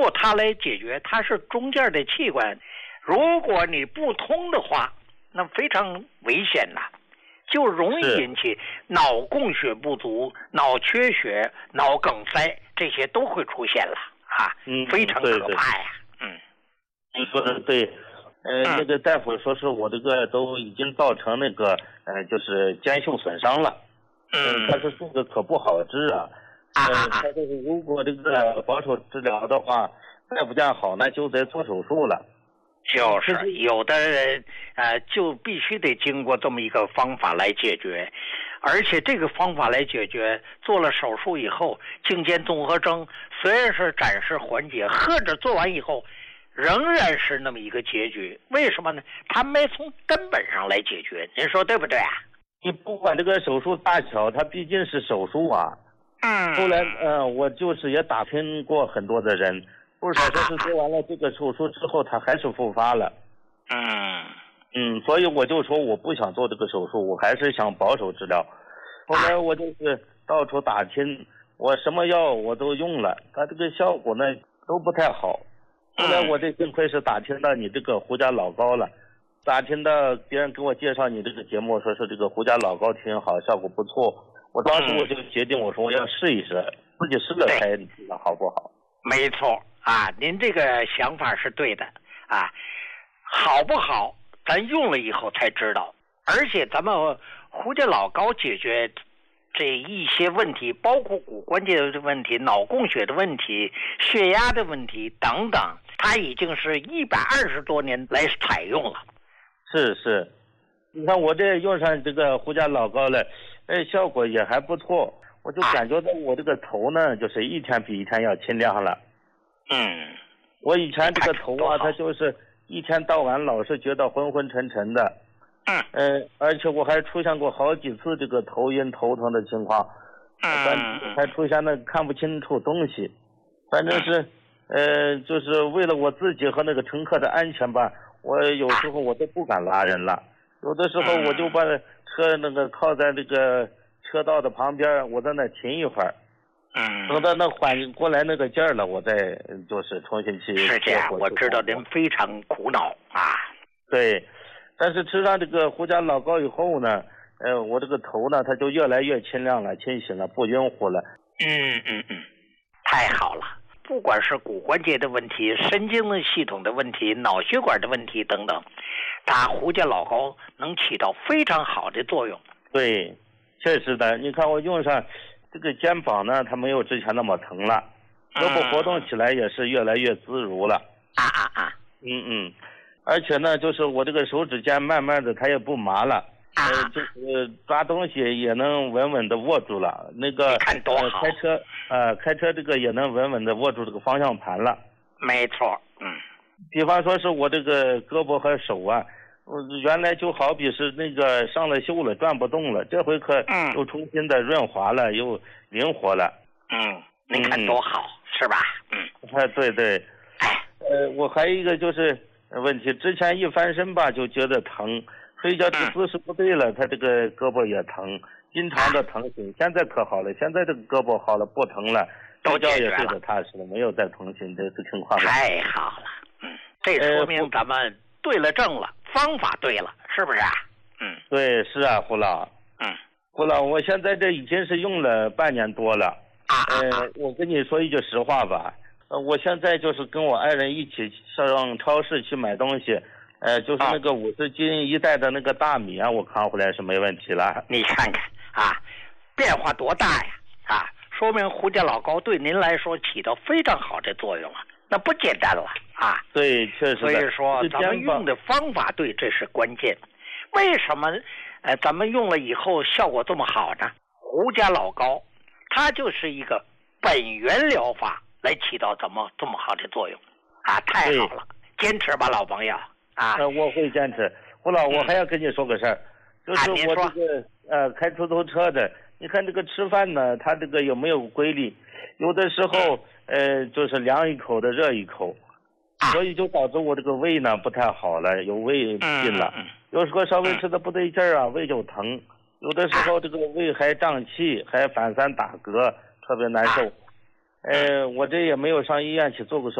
过它来解决，它是中间的器官，如果你不通的话，那非常危险呐，就容易引起脑供血不足、脑缺血、脑梗塞，这些都会出现了啊，非常可怕呀。 你说的对，那个大夫说是我这个都已经造成那个就是肩袖损伤了，他说这个可不好治啊，他说如果这个保守治疗的话，再不见好，那就得做手术了。 就是有的人就必须得经过这么一个方法来解决，而且这个方法来解决，做了手术以后，颈肩综合征虽然是暂时缓解，或者做完以后仍然是那么一个结局。为什么呢？他没从根本上来解决，您说对不对啊？ 你不管这个手术大小，它毕竟是手术啊。后来我就是也打听过很多的人，不少说是做完了这个手术之后，他还是复发了。所以我就说我不想做这个手术，我还是想保守治疗。后来我就是到处打听，我什么药我都用了，它这个效果呢都不太好。后来我这幸亏是打听到你这个胡家老高了，打听到别人给我介绍你这个节目，说是这个胡家老高挺好，效果不错。我当时我就决定，我说我要试一试，自己试了才知道好不好。 没错啊，您这个想法是对的啊，好不好咱用了以后才知道。而且咱们胡家老高解决这一些问题，包括骨关节的问题、脑供血的问题、血压的问题等等，它已经是120多年来采用了。 是，你看我这用上这个胡家老高了，效果也还不错。我就感觉到我这个头呢，就是一天比一天要清亮了。我以前这个头啊，它就是一天到晚老是觉得昏昏沉沉的。而且我还出现过好几次这个头晕头疼的情况，还出现了看不清楚东西。反正是就是为了我自己和那个乘客的安全吧，我有时候我都不敢拉人了，有的时候我就把车那个靠在这个车道的旁边，我在那停一会儿，等到那缓过来那个劲儿了，我再就是重新去。 是这样，我知道您非常苦恼啊。 对，但是吃上这个胡家老高以后呢，我这个头呢，它就越来越清亮了、清醒了，不晕乎了。 太好了。不管是骨关节的问题、神经系统的问题、脑血管的问题等等，它胡家老高能起到非常好的作用。 对，确实的。你看我用上这个肩膀呢，它没有之前那么疼了，胳膊活动起来也是越来越自如了。而且呢，就是我这个手指尖慢慢的它也不麻了。就是抓东西也能稳稳的握住了，那个开车这个也能稳稳的握住这个方向盘了。 没错。 比方说是我这个胳膊和手啊，原来就好比是那个上了锈了，转不动了，这回可又重新的润滑了，又灵活了。 您看多好，是吧？ 对。我还有一个就是问题，之前一翻身吧就觉得疼。睡觉这个姿势不对了，他这个胳膊也疼，经常的疼醒。现在可好了，现在这个胳膊好了，不疼了，睡觉也睡得踏实了，没有再疼醒这个情况了。 太好了，这说明咱们对了症了，方法对了，是不是啊？ 对，是啊，胡老。胡老，我现在这已经是用了半年多了。我跟你说一句实话吧，我现在就是跟我爱人一起上超市去买东西。就是那个50斤一袋的那个大米啊，我扛回来是没问题了。 你看看啊，变化多大呀！说明胡家老高对您来说起到非常好的作用啊，那不简单了啊。 对，确实。 所以说咱们用的方法对，这是关键。为什么咱们用了以后效果这么好呢？胡家老高它就是一个本源疗法来起到这么好的作用啊，太好了，坚持吧，老朋友。 我会坚持。胡老，我还要跟你说个事儿，就是我这个开出租车的，你看这个吃饭呢，它这个有没有规律？有的时候就是凉一口的热一口，所以就导致我这个胃呢不太好了，有胃病了。有时候稍微吃的不对劲儿啊，胃就疼。有的时候这个胃还胀气，还反三打嗝，特别难受。我这也没有上医院去做过手术。